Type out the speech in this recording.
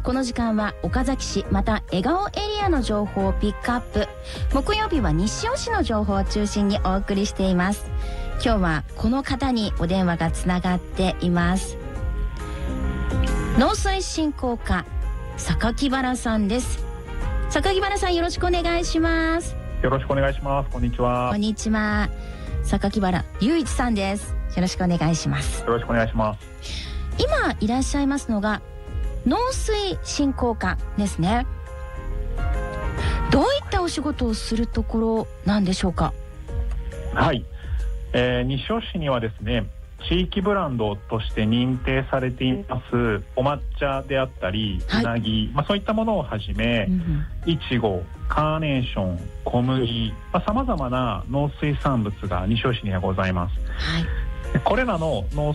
この時間は岡崎市また笑顔エリアの情報をピックアップ。木曜日は西尾市の情報を中心にお送りしています。今日はこの方にお電話がつながっています。農水振興課榊原さんです。榊原さん、よろしくお願いします。 よろしくお願いします。こんにちは。 こんにちは。榊原雄一さんです。よろしくお願いします。 よろしくお願いします。 今いらっしゃいますのが農水振興課ですね。どういったお仕事をするところなんでしょうか？ はい、西尾市にはですね、地域ブランドとして認定されていますお抹茶であったり、うなぎ、そういったものをはじめ、いちご、カーネーション、小麦、さまざまな農水産物が西尾市にはございます。これらの農